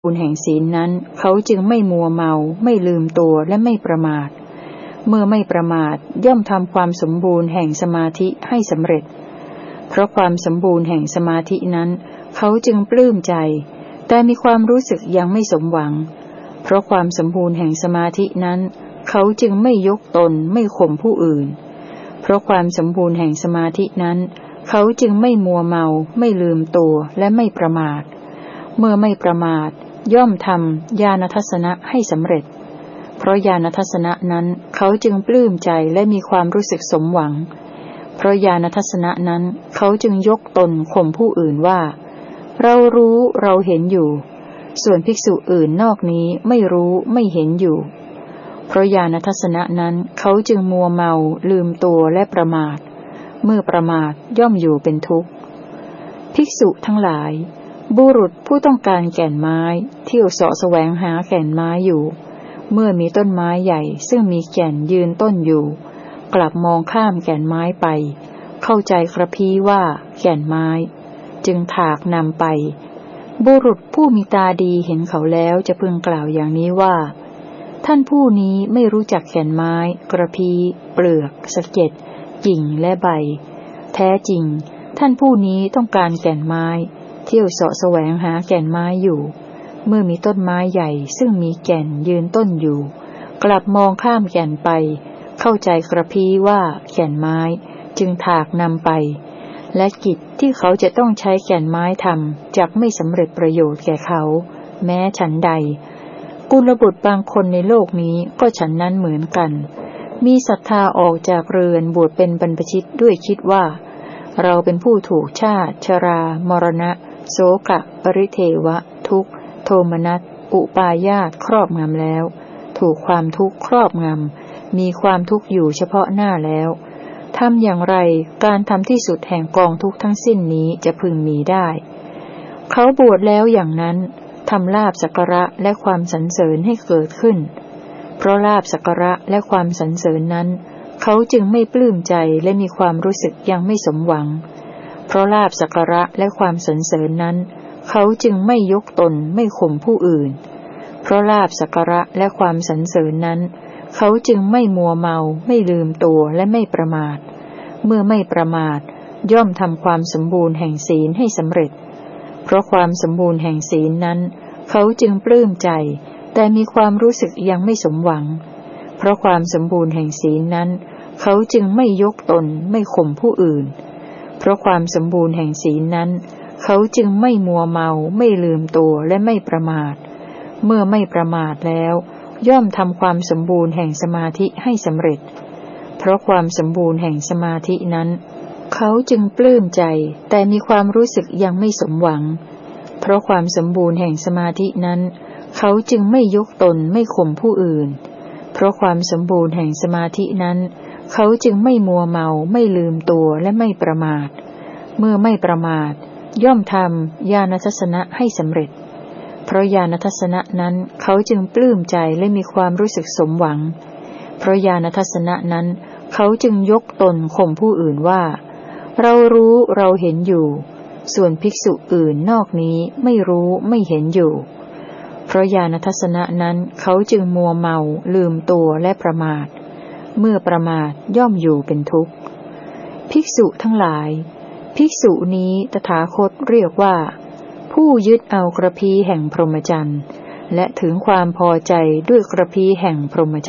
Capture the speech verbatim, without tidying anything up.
บูรณ์แห่งศีลนั้นเขาจึงไม่มัวเมาไม่ลืมตัวและไม่ประมาทเมื่อไม่ประมาทย่อมทำความสมบูรณ์แห่งสมาธิให้สำเร็จเพราะความสมบูรณ์แห่งสมาธินั้นเขาจึงปลื้มใจแต่มีความรู้สึกยังไม่สมหวังเพราะความสมบูรณ์แห่งสมาธินั้นเขาจึงไม่ยกตนไม่ข่มผู้อื่นเพราะความสมบูรณ์แห่งสมาธินั้นเขาจึงไม่มัวเมาไม่ลืมตัวและไม่ประมาทเมื่อไม่ประมาทย่อมทำญาณทัศนะให้สำเร็จเพราะญาณทัศนะนั้นเขาจึงปลื้มใจและมีความรู้สึกสมหวังเพราะญาณทัศนะนั้นเขาจึงยกตนข่มผู้อื่นว่าเรารู้เราเห็นอยู่ส่วนภิกษุอื่นนอกนี้ไม่รู้ไม่เห็นอยู่เพราะญาณทัศนะนั้นเขาจึงมัวเมาลืมตัวและประมาทเมื่อประมาทย่อมอยู่เป็นทุกข์ภิกษุทั้งหลายบุรุษผู้ต้องการแก่นไม้เที่ยวเสาะแสวงหาแก่นไม้อยู่เมื่อมีต้นไม้ใหญ่ซึ่งมีแก่นยืนต้นอยู่กลับมองข้ามแก่นไม้ไปเข้าใจกระพี้ว่าแก่นไม้จึงถากนำไปบุรุษผู้มีตาดีเห็นเขาแล้วจะพึงกล่าวอย่างนี้ว่าท่านผู้นี้ไม่รู้จักแก่นไม้กระพี้เปลือกสะเก็ดกิ่งและใบแท้จริงท่านผู้นี้ต้องการแก่นไม้เที่ยวเสาะแสวงหาแก่นไม้อยู่เมื่อมีต้นไม้ใหญ่ซึ่งมีแก่นยืนต้นอยู่กลับมองข้ามแก่นไปเข้าใจกระพี้ว่าแก่นไม้จึงถากนำไปและกิจที่เขาจะต้องใช้แก่นไม้ทำจักไม่สำเร็จประโยชน์แก่เขาแม้ฉันใดกุลบุตรบางคนในโลกนี้ก็ฉันนั้นเหมือนกันมีศรัทธาออกจากเรือนบวชเป็นบรรพชิตด้วยคิดว่าเราเป็นผู้ถูกชาติชรามรณะโศกะปริเทวะทุกข์โทมนัสอุปาญาตครอบงำแล้วถูกความทุกข์ครอบงำมีความทุกข์อยู่เฉพาะหน้าแล้วทำอย่างไรการทำที่สุดแห่งกองทุกข์ทั้งสิ้นนี้จะพึงมีได้เขาบวชแล้วอย่างนั้นทำลาภสักการะและความสรรเสริญให้เกิดขึ้นเพราะลาภสักการะและความสรรเสริญนั้นเขาจึงไม่ปลื้มใจและมีความรู้สึกยังไม่สมหวังเพราะลาภสักการะและความสรรเสริญนั้นเขาจึงไม่ยกตนไม่ข่มผู้อื่นเพราะลาภสักการะและความสรรเสริญนั้นเขาจึงไม่มัวเมาไม่ลืมตัวและไม่ประมาทเมื่อไม่ประมาทย่อมทำความสมบูรณ์แห่งศีลให้สำเร็จเพราะความสมบูรณ์แห่งศีลนั้นเขาจึงปลื้มใจแต่มีความรู้สึกยังไม่สมหวังเพราะความสมบูรณ์แห่งศีลนั้นเขาจึงไม่ยกตนไม่ข่มผู้อื่นเพราะความสมบูรณ์แห่งศีลนั้นเขาจึงไม่มัวเมาไม่ลืมตัวและไม่ประมาทเมื่อไม่ประมาทแล้วย่อมทำความสมบูรณ์แห่งสมาธิให้สำเร็จเพราะความสมบูรณ์แห่งสมาธินั้นเขาจึงปลื้มใจแต่มีความรู้สึกยังไม่สมหวังเพราะความสมบูรณ์แห่งสมาธินั้นเขาจึงไม่ยกตนไม่ข่มผู้อื่นเพราะความสมบูรณ์แห่งสมาธินั้นเขาจึงไม่มัวเมาไม่ลืมตัวและไม่ประมาทเมื่อไม่ประมาทย่อมทำญาณทัศนะให้สำเร็จเพราะญาณทัศนะนั้นเขาจึงปลื้มใจและมีความรู้สึกสมหวังเพราะญาณทัศนะนั้นเขาจึงยกตนข่มผู้อื่นว่าเรารู้เราเห็นอยู่ส่วนภิกษุอื่นนอกนี้ไม่รู้ไม่เห็นอยู่เพราะญาณทัศนะนั้นเขาจึงมัวเมาลืมตัวและประมาทเมื่อประมาทย่อมอยู่เป็นทุกข์ภิกษุทั้งหลายภิกษุนี้ตถาคตเรียกว่าผู้ยึดเอากระพี้แห่งพรหมจรรย์และถึงความพอใจด้วยกระพี้แห่งพรหมจรรย์